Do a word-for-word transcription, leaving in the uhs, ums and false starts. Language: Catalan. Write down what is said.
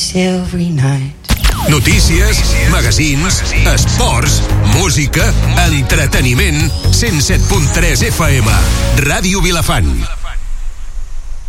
silvery night. Notícies, magazins, esports, música, entreteniment. cent set punt tres F M. Ràdio Vilafant.